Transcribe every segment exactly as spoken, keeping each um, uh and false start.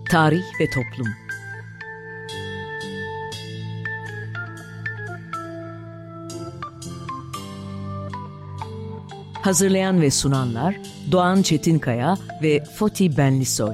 Tarih ve Toplum. Hazırlayan ve sunanlar Doğan Çetinkaya ve Foti Benlisoy.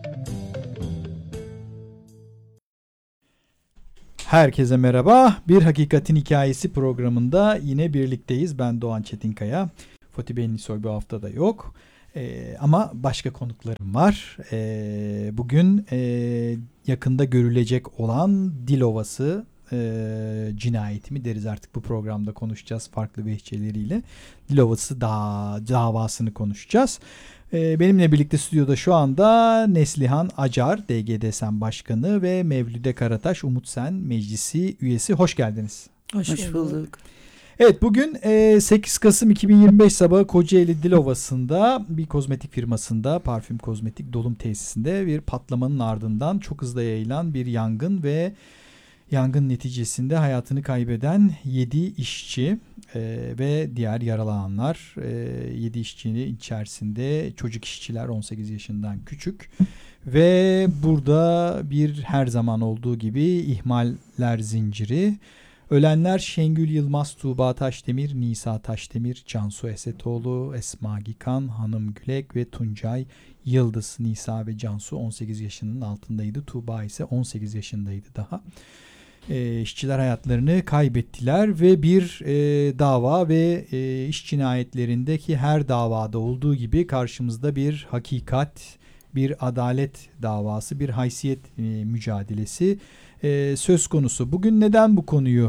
Herkese merhaba. Bir Hakikatin Hikayesi programında yine birlikteyiz. Ben Doğan Çetinkaya. Foti Benlisoy bu hafta da yok. Ee, ama başka konuklarım var. Ee, bugün e, yakında görülecek olan Dilovası e, cinayeti mi deriz artık, bu programda konuşacağız farklı vehçeleriyle. Dilovası da, davasını konuşacağız. Ee, benimle birlikte stüdyoda şu anda Neslihan Acar, D G D S M Başkanı ve Mevlüde Karataş, Umut Sen Meclisi üyesi. Hoş geldiniz. Hoş, Hoş bulduk. Evet, bugün sekiz Kasım iki bin yirmi beş sabahı Kocaeli Dilovası'nda bir kozmetik firmasında, parfüm kozmetik dolum tesisinde bir patlamanın ardından çok hızlı yayılan bir yangın ve yangın neticesinde hayatını kaybeden yedi işçi e, ve diğer yaralananlar, e, yedi işçinin içerisinde çocuk işçiler on sekiz yaşından küçük ve burada bir her zaman olduğu gibi ihmaller zinciri. Ölenler Şengül Yılmaz, Tuğba Taşdemir, Nisa Taşdemir, Cansu Esetoğlu, Esma Gikan, Hanım Gülek ve Tuncay Yıldız. Nisa ve Cansu on sekiz yaşının altındaydı. Tuğba ise on sekiz yaşındaydı daha. E, işçiler hayatlarını kaybettiler ve bir e, dava ve e, iş cinayetlerindeki her davada olduğu gibi karşımızda bir hakikat, bir adalet davası, bir haysiyet e, mücadelesi e, söz konusu. Bugün neden bu konuyu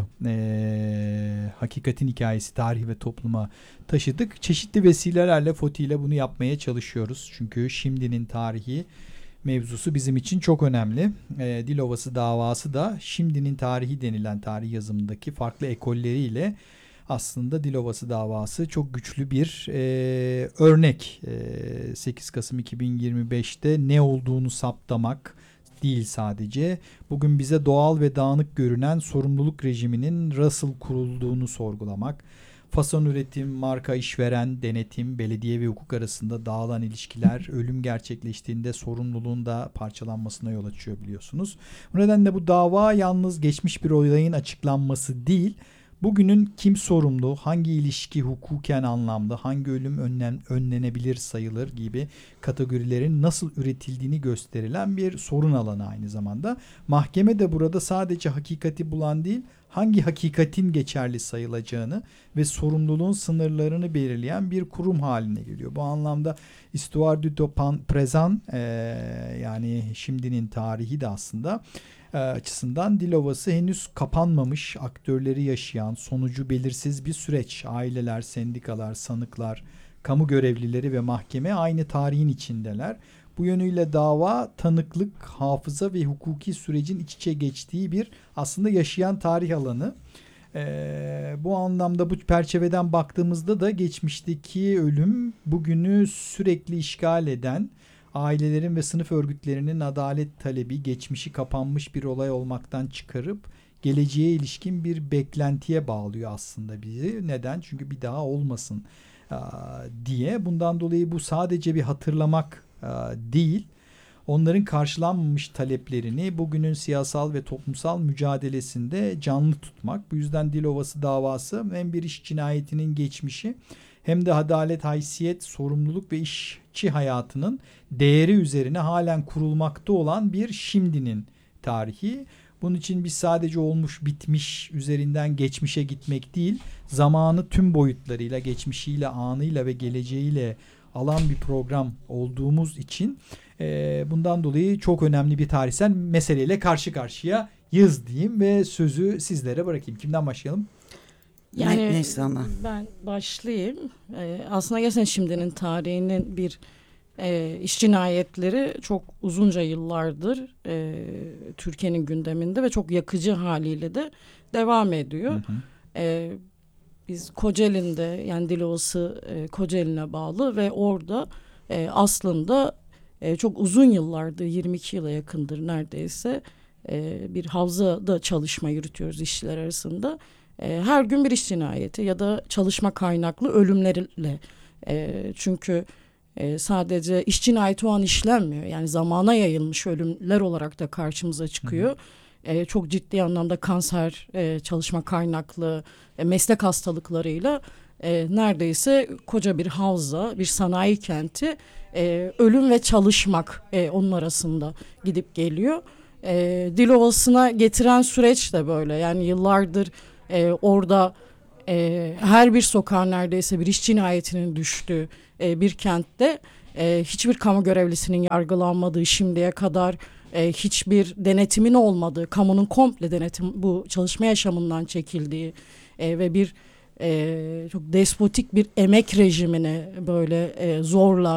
e, Hakikatin Hikayesi, tarih ve topluma taşıdık? Çeşitli vesilelerle Foti ile bunu yapmaya çalışıyoruz. Çünkü şimdinin tarihi mevzusu bizim için çok önemli. E, Dilovası davası da şimdinin tarihi denilen tarih yazımındaki farklı ekolleriyle aslında Dilovası davası çok güçlü bir e, örnek. E, sekiz Kasım iki bin yirmi beşte ne olduğunu saptamak değil sadece. Bugün bize doğal ve dağınık görünen sorumluluk rejiminin nasıl kurulduğunu sorgulamak. Fason üretim, marka işveren, denetim, belediye ve hukuk arasında dağılan ilişkiler ölüm gerçekleştiğinde sorumluluğun da parçalanmasına yol açıyor, biliyorsunuz. Bu nedenle bu dava yalnız geçmiş bir olayın açıklanması değil, bugünün kim sorumlu, hangi ilişki hukuken anlamlı, hangi ölüm önlen, önlenebilir sayılır gibi kategorilerin nasıl üretildiğini gösterilen bir sorun alanı aynı zamanda. Mahkeme de burada sadece hakikati bulan değil, hangi hakikatin geçerli sayılacağını ve sorumluluğun sınırlarını belirleyen bir kurum haline geliyor. Bu anlamda Histoire du temps présent, e, yani şimdinin tarihi de aslında e, açısından Dilovası henüz kapanmamış, aktörleri yaşayan, sonucu belirsiz bir süreç. Aileler, sendikalar, sanıklar, kamu görevlileri ve mahkeme aynı tarihin içindeler. Bu yönüyle dava, tanıklık, hafıza ve hukuki sürecin iç içe geçtiği bir aslında yaşayan tarih alanı. Ee, bu anlamda bu çerçeveden baktığımızda da geçmişteki ölüm bugünü sürekli işgal eden, ailelerin ve sınıf örgütlerinin adalet talebi geçmişi kapanmış bir olay olmaktan çıkarıp geleceğe ilişkin bir beklentiye bağlıyor aslında bizi. Neden? Çünkü bir daha olmasın diye. Bundan dolayı bu sadece bir hatırlamak değil, onların karşılanmamış taleplerini bugünün siyasal ve toplumsal mücadelesinde canlı tutmak. Bu yüzden Dilovası davası hem bir iş cinayetinin geçmişi hem de adalet, haysiyet, sorumluluk ve işçi hayatının değeri üzerine halen kurulmakta olan bir şimdinin tarihi. Bunun için biz sadece olmuş bitmiş üzerinden geçmişe gitmek değil, zamanı tüm boyutlarıyla, geçmişiyle, anıyla ve geleceğiyle alan bir program olduğumuz için e, bundan dolayı çok önemli bir tarihsel meseleyle karşı karşıyayız diyeyim ve sözü sizlere bırakayım. Kimden başlayalım? Yani ne, neyse ama. Ben başlayayım. Ee, aslında gerçekten şimdinin tarihinin bir e, iş cinayetleri çok uzunca yıllardır e, Türkiye'nin gündeminde ve çok yakıcı haliyle de devam ediyor. Hı hı. E, Biz Kocaeli'nde, yani Dilovası e, Kocaeli'ne bağlı ve orada e, aslında e, çok uzun yıllardır, yirmi iki yıla yakındır neredeyse e, bir havzada çalışma yürütüyoruz işçiler arasında. E, her gün bir iş cinayeti ya da çalışma kaynaklı ölümlerle. E, çünkü e, sadece iş cinayeti o an işlenmiyor. Yani zamana yayılmış ölümler olarak da karşımıza çıkıyor. Hı hı. E, çok ciddi anlamda kanser, e, çalışma kaynaklı, e, meslek hastalıklarıyla e, neredeyse koca bir havza, bir sanayi kenti, e, ölüm ve çalışmak e, onun arasında gidip geliyor. E, Dilovası'na getiren süreç de böyle. Yani yıllardır e, orada e, her bir sokağın neredeyse bir iş cinayetinin düştüğü e, bir kentte e, hiçbir kamu görevlisinin yargılanmadığı, şimdiye kadar e, hiçbir denetimin olmadığı, kamunun komple denetim bu çalışma yaşamından çekildiği e, ve bir e, çok despotik bir emek rejimini böyle e, zorla